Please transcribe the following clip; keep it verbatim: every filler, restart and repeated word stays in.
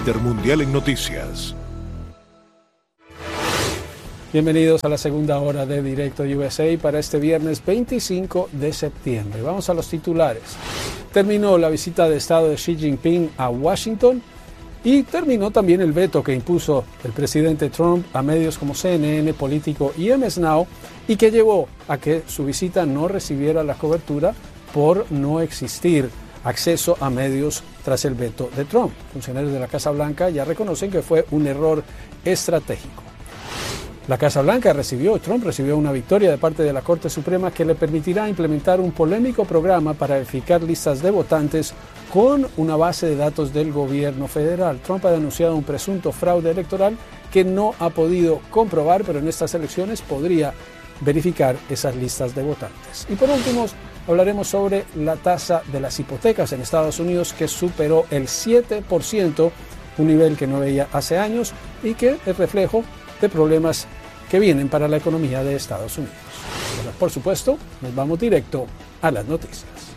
líder mundial en noticias. Bienvenidos a la segunda hora de Directo U S A para este viernes veinticinco de septiembre. Vamos a los titulares. Terminó la visita de Estado de Xi Jinping a Washington y terminó también el veto que impuso el presidente Trump a medios como C N N, Político y M S Now y que llevó a que su visita no recibiera la cobertura por no existir acceso a medios tras el veto de Trump. Funcionarios de la Casa Blanca ya reconocen que fue un error estratégico. La Casa Blanca recibió, Trump recibió una victoria de parte de la Corte Suprema que le permitirá implementar un polémico programa para verificar listas de votantes con una base de datos del gobierno federal. Trump ha denunciado un presunto fraude electoral que no ha podido comprobar, pero en estas elecciones podría verificar esas listas de votantes. Y por último, hablaremos sobre la tasa de las hipotecas en Estados Unidos que superó el siete por ciento, un nivel que no veía hace años y que es reflejo de problemas que vienen para la economía de Estados Unidos. Pero, por supuesto, nos vamos directo a las noticias.